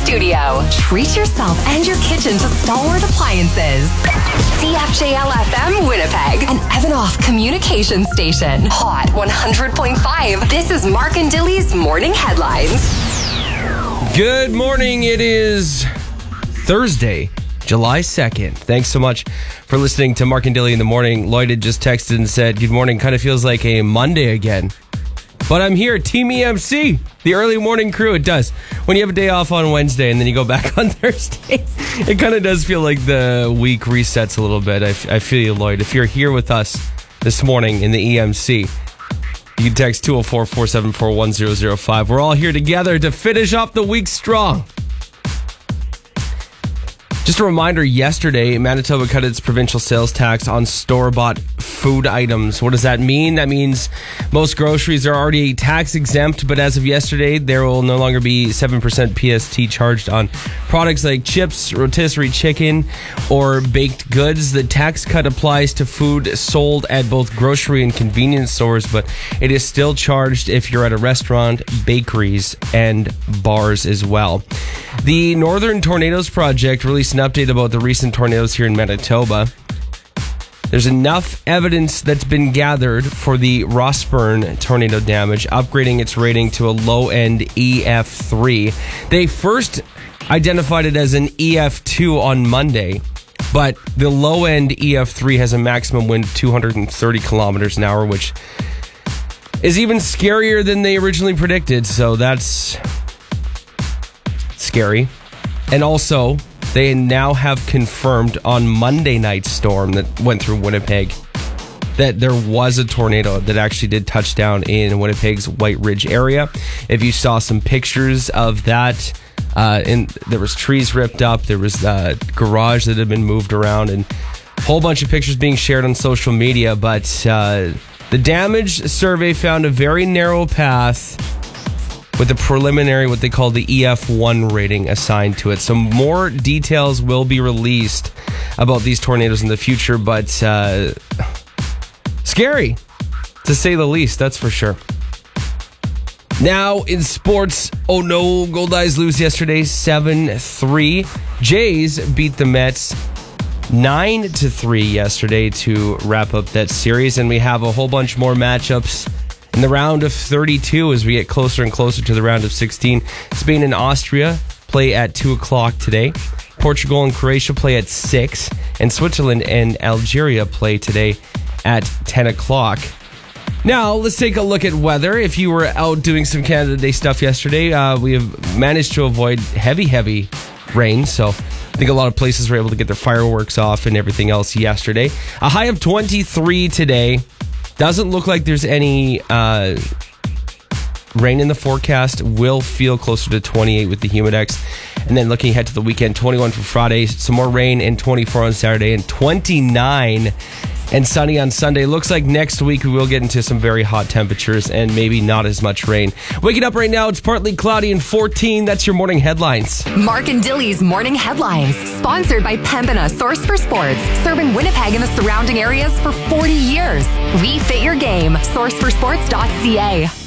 studio. Treat yourself and your kitchen to Stalwart Appliances. CFJL FM Winnipeg, an Evanoff communication station. Hot 100.5. This is Mark and Dilly's Morning Headlines. Good morning. It is Thursday, July 2nd. Thanks so much for listening to Mark and Dilly in the morning. Lloyd had just texted and said, good morning. Kind of feels like a Monday again. But I'm here, Team EMC, the early morning crew. It does. When you have a day off on Wednesday and then you go back on Thursday, it kind of does feel like the week resets a little bit. I feel you, Lloyd. If you're here with us this morning in the EMC, you can text 204-474-1005. We're all here together to finish off the week strong. Just a reminder, yesterday, Manitoba cut its provincial sales tax on store-bought food items. What does that mean? That means most groceries are already tax exempt, but as of yesterday, there will no longer be 7% PST charged on products like chips, rotisserie chicken, or baked goods. The tax cut applies to food sold at both grocery and convenience stores, but it is still charged if you're at a restaurant, bakeries, and bars as well. The Northern Tornadoes Project released an update about the recent tornadoes here in Manitoba. There's enough evidence that's been gathered for the Rossburn tornado damage, upgrading its rating to a low-end EF3. They first identified it as an EF2 on Monday, but the low-end EF3 has a maximum wind of 230 kilometers an hour, which is even scarier than they originally predicted, so that's scary. And also, they now have confirmed on Monday night's storm that went through Winnipeg that there was a tornado that actually did touch down in Winnipeg's White Ridge area. If you saw some pictures of that, there was trees ripped up, there was a garage that had been moved around, and a whole bunch of pictures being shared on social media. But the damage survey found a very narrow path with a preliminary, what they call the EF1 rating assigned to it. So more details will be released about these tornadoes in the future, but scary, to say the least, that's for sure. Now in sports, oh no, Goldeyes lose yesterday 7-3. Jays beat the Mets 9-3 yesterday to wrap up that series, and we have a whole bunch more matchups in the round of 32 as we get closer and closer to the round of 16. Spain and Austria play at 2 o'clock today. Portugal and Croatia play at 6. And Switzerland and Algeria play today at 10 o'clock. Now, let's take a look at weather. If you were out doing some Canada Day stuff yesterday, we have managed to avoid heavy rain. So I think a lot of places were able to get their fireworks off and everything else yesterday. A high of 23 today. Doesn't look like there's any rain in the forecast. Will feel closer to 28 with the Humidex. And then looking ahead to the weekend, 21 for Friday, some more rain, and 24 on Saturday, and 29 and sunny on Sunday. Looks like next week we will get into some very hot temperatures and maybe not as much rain. Waking up right now, it's partly cloudy and 14. That's your morning headlines. Mark and Dilly's Morning Headlines, sponsored by Pembina Source for Sports, serving Winnipeg and the surrounding areas for 40 years. We fit your game. Sourceforsports.ca.